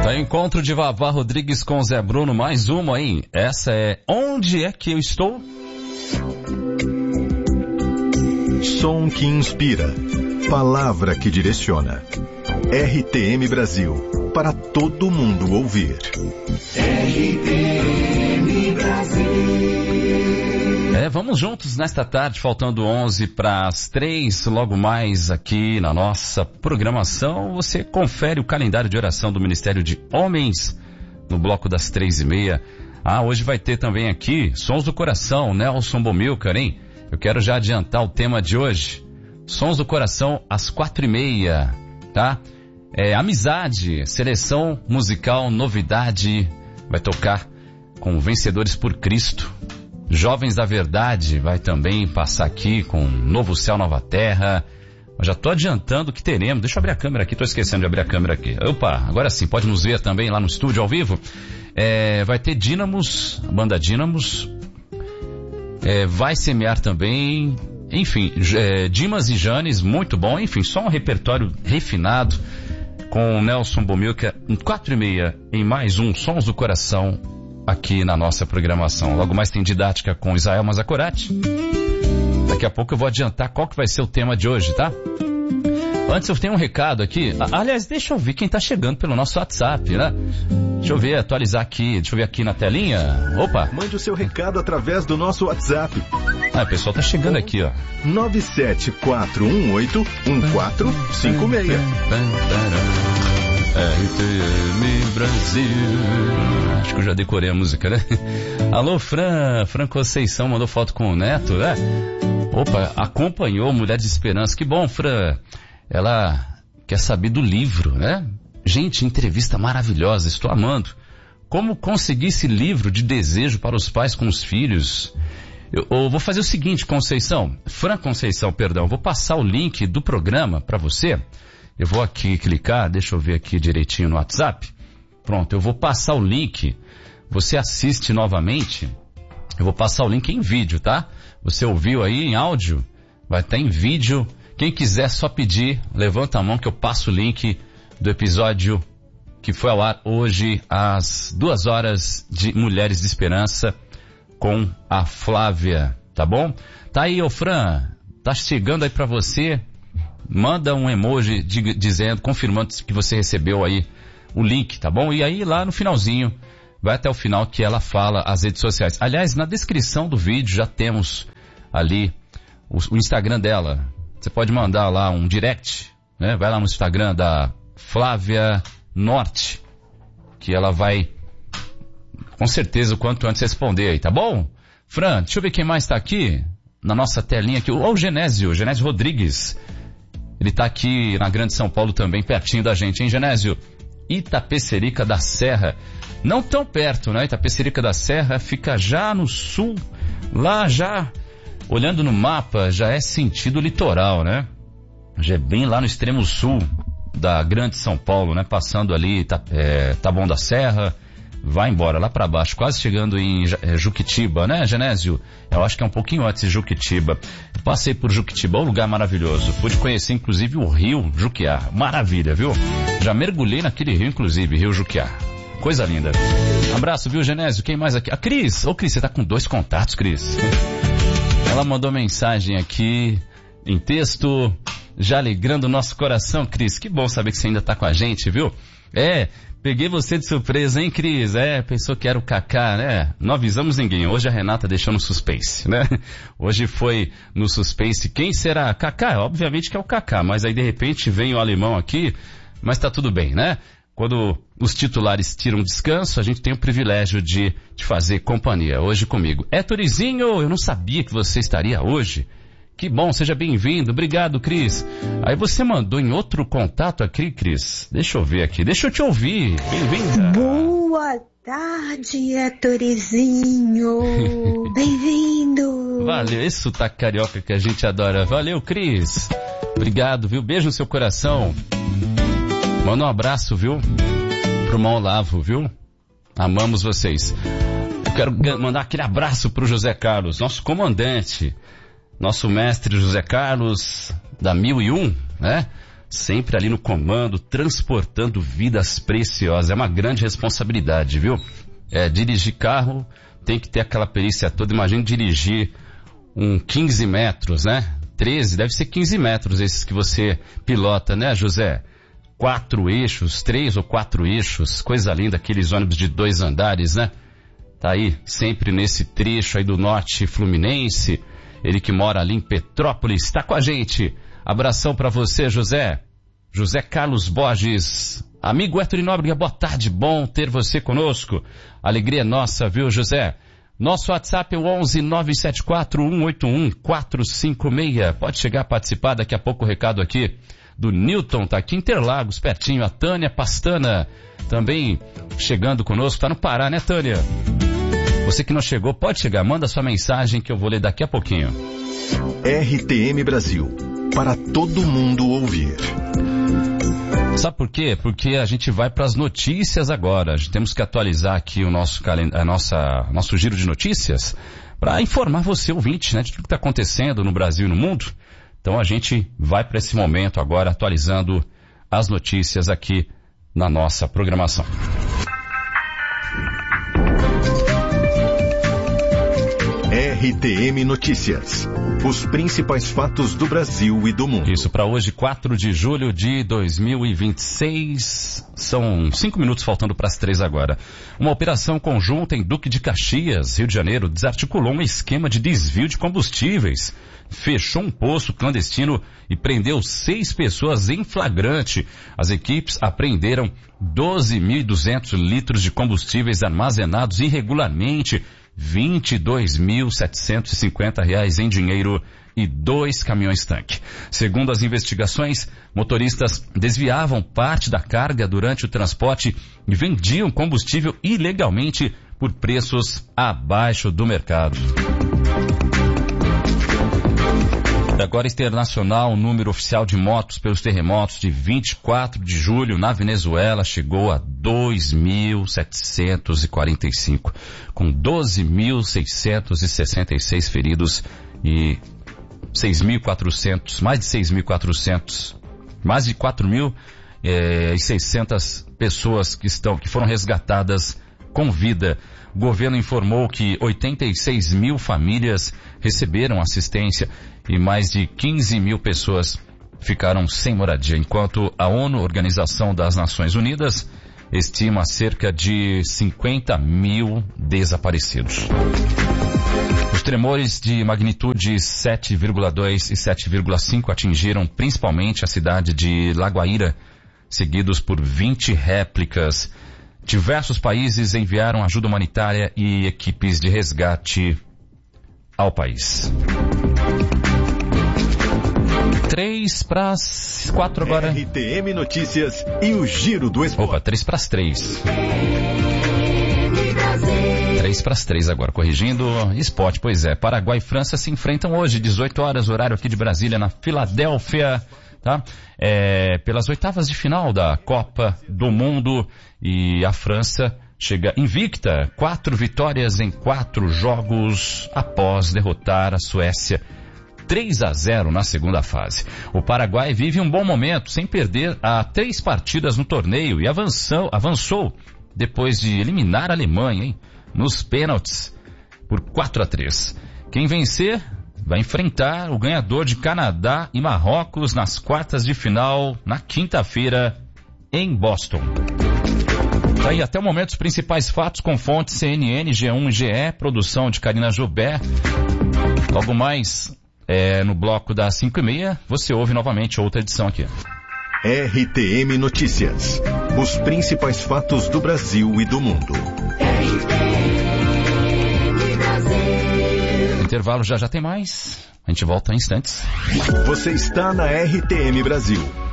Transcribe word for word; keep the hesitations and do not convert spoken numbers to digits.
É encontro de Vavá Rodrigues com Zé Bruno, mais uma, hein? Essa é Onde é que eu estou? Som que inspira, palavra que direciona. R T M Brasil, para todo mundo ouvir. R T M Brasil. É, vamos juntos nesta tarde, faltando onze para as três, logo mais aqui na nossa programação. Você confere o calendário de oração do Ministério de Homens no bloco das três e meia. Ah, hoje vai ter também aqui Sons do Coração, Nelson Bomilcar, hein? Eu quero já adiantar o tema de hoje. Sons do Coração às quatro e meia, tá? É, amizade, seleção musical, novidade, vai tocar com Vencedores por Cristo. Jovens da Verdade vai também passar aqui com Novo Céu, Nova Terra. Eu já tô adiantando o que teremos. Deixa eu abrir a câmera aqui, tô esquecendo de abrir a câmera aqui. Opa, agora sim, pode nos ver também lá no estúdio ao vivo. É, vai ter Dínamos, a banda Dínamos. É, vai semear também, enfim, é, Dimas e Janes, muito bom, enfim, só um repertório refinado com o Nelson Bomilcar, em quatro e meia, em mais um Sons do Coração aqui na nossa programação. Logo mais tem didática com Israel Mazakorati. Daqui a pouco eu vou adiantar qual que vai ser o tema de hoje, tá? Antes eu tenho um recado aqui. Aliás, deixa eu ver quem tá chegando pelo nosso WhatsApp, né? Deixa eu ver, atualizar aqui. Deixa eu ver aqui na telinha. Opa! Mande o seu recado através do nosso WhatsApp. Ah, o pessoal tá chegando aqui, ó. nove sete quatro um oito um quatro cinco seis. R T M Brasil. Acho que eu já decorei a música, né? Alô, Fran. Fran Conceição mandou foto com o Neto, né? Opa, acompanhou Mulher de Esperança. Que bom, Fran. Ela quer saber do livro, né? Gente, entrevista maravilhosa, estou amando. Como conseguir esse livro de desejo para os pais com os filhos? Eu, eu vou fazer o seguinte, Conceição, Fran Conceição, perdão, vou passar o link do programa para você. Eu vou aqui clicar, deixa eu ver aqui direitinho no WhatsApp. Pronto, eu vou passar o link, você assiste novamente. Eu vou passar o link em vídeo, tá? Você ouviu aí em áudio? Vai estar em vídeo. Quem quiser só pedir, levanta a mão que eu passo o link do episódio que foi ao ar hoje às duas horas de Mulheres de Esperança com a Flávia, tá bom? Tá aí, ô Fran, tá chegando aí pra você, manda um emoji de, dizendo, confirmando que você recebeu aí o link, tá bom? E aí lá no finalzinho, vai até o final que ela fala as redes sociais. Aliás, na descrição do vídeo já temos ali o, o Instagram dela. Você pode mandar lá um direct, né? Vai lá no Instagram da Flávia Norte, que ela vai, com certeza, o quanto antes responder aí, tá bom? Fran, deixa eu ver quem mais tá aqui, na nossa telinha aqui. Ó, o Genésio, Genésio Rodrigues. Ele tá aqui na Grande São Paulo também, pertinho da gente, hein, Genésio? Itapecerica da Serra. Não tão perto, né? Itapecerica da Serra fica já no sul, lá já... Olhando no mapa, já é sentido litoral, né? Já é bem lá no extremo sul da Grande São Paulo, né? Passando ali, tá, é, Taboão da Serra, vai embora, lá pra baixo, quase chegando em é, Juquitiba, né, Genésio? Eu acho que é um pouquinho antes de Juquitiba. Eu passei por Juquitiba, um lugar maravilhoso. Pude conhecer, inclusive, o rio Juquiá. Maravilha, viu? Já mergulhei naquele rio, inclusive, Rio Juquiá. Coisa linda. Um abraço, viu, Genésio? Quem mais aqui? A Cris. Ô, Cris, você tá com dois contatos, Cris. Ela mandou mensagem aqui, em texto, já alegrando o nosso coração, Cris. Que bom saber que você ainda tá com a gente, viu? É, peguei você de surpresa, hein, Cris? É, pensou que era o Kaká, né? Não avisamos ninguém. Hoje a Renata deixou no suspense, né? Hoje foi no suspense. Quem será? Kaká? Obviamente que é o Kaká, mas aí de repente vem o alemão aqui, mas tá tudo bem, né? Quando os titulares tiram descanso, a gente tem o privilégio de, de fazer companhia. Hoje comigo. É, Torizinho, eu não sabia que você estaria hoje. Que bom, seja bem-vindo. Obrigado, Cris. Aí você mandou em outro contato aqui, Cris. Deixa eu ver aqui. Deixa eu te ouvir. Bem-vinda. Boa tarde, é Torizinho. Bem-vindo. Valeu, esse sotaque carioca que a gente adora. Valeu, Cris. Obrigado, viu? Beijo no seu coração. Manda um abraço, viu? Pro irmão Olavo, viu? Amamos vocês. Eu quero mandar aquele abraço pro José Carlos, nosso comandante, nosso mestre José Carlos, da mil e um, né? sempre ali no comando, transportando vidas preciosas. É uma grande responsabilidade, viu? É, dirigir carro tem que ter aquela perícia toda. Imagina dirigir um quinze metros, né? treze, deve ser quinze metros esses que você pilota, né, José? Quatro eixos, três ou quatro eixos, coisa linda, aqueles ônibus de dois andares, né? Tá aí, sempre nesse trecho aí do norte fluminense, ele que mora ali em Petrópolis, tá com a gente. Abração pra você, José. José Carlos Borges. Amigo Héctor Nóbrega, boa tarde, bom ter você conosco. Alegria nossa, viu, José? Nosso WhatsApp é o onze nove sete quatro um oito um quatro cinco seis. Pode chegar a participar, daqui a pouco o recado aqui do Newton, tá aqui em Interlagos, pertinho. A Tânia Pastana também chegando conosco, tá no Pará, né, Tânia? Você que não chegou, pode chegar, manda sua mensagem que eu vou ler daqui a pouquinho. R T M Brasil, para todo mundo ouvir. Sabe por quê? Porque a gente vai para as notícias agora. Temos que atualizar aqui o nosso, a nossa, nosso giro de notícias para informar você, ouvinte, né, de tudo que está acontecendo no Brasil e no mundo. Então a gente vai para esse momento agora, atualizando as notícias aqui na nossa programação. R T M Notícias. Os principais fatos do Brasil e do mundo. Isso, para hoje, quatro de julho de dois mil e vinte e seis. São cinco minutos faltando para as três agora. Uma operação conjunta em Duque de Caxias, Rio de Janeiro, desarticulou um esquema de desvio de combustíveis. Fechou um poço clandestino e prendeu seis pessoas em flagrante. As equipes apreenderam doze mil e duzentos litros de combustíveis armazenados irregularmente, vinte e dois mil setecentos e cinquenta reais em dinheiro e dois caminhões-tanque. Segundo as investigações, motoristas desviavam parte da carga durante o transporte e vendiam combustível ilegalmente por preços abaixo do mercado. Agora internacional, o número oficial de mortos pelos terremotos de vinte e quatro de julho na Venezuela chegou a dois mil setecentos e quarenta e cinco, com doze mil seiscentos e sessenta e seis feridos e seis mil e quatrocentos, mais de seis mil e quatrocentos, mais de quatro mil e seiscentas pessoas que estão, que foram resgatadas com vida. O governo informou que oitenta e seis mil famílias receberam assistência e mais de quinze mil pessoas ficaram sem moradia, enquanto a ONU, Organização das Nações Unidas, estima cerca de cinquenta mil desaparecidos. Os tremores de magnitude sete vírgula dois e sete vírgula cinco atingiram principalmente a cidade de Lagoaíra, seguidos por vinte réplicas. Diversos países enviaram ajuda humanitária e equipes de resgate ao país. Três para as quatro agora. R T M Notícias e o Giro do Esporte. Opa, três para as três. Três para as três agora, corrigindo. Esporte, pois é. Paraguai e França se enfrentam hoje, dezoito horas, horário aqui de Brasília, na Filadélfia, tá? É, pelas oitavas de final da Copa do Mundo, e a França chega invicta, quatro vitórias em quatro jogos após derrotar a Suécia três a zero na segunda fase. O Paraguai vive um bom momento, sem perder há três partidas no torneio, e avançou, avançou depois de eliminar a Alemanha, hein, nos pênaltis por quatro a três. Quem vencer vai enfrentar o ganhador de Canadá e Marrocos nas quartas de final na quinta-feira em Boston. Tá aí até o momento os principais fatos com fontes C N N, G um e G E, produção de Karina Joubert. Logo mais é, no bloco das cinco e meia, você ouve novamente outra edição aqui. R T M Notícias. Os principais fatos do Brasil e do mundo. R T M Brasil. Intervalo já já tem mais. A gente volta em instantes. Você está na R T M Brasil.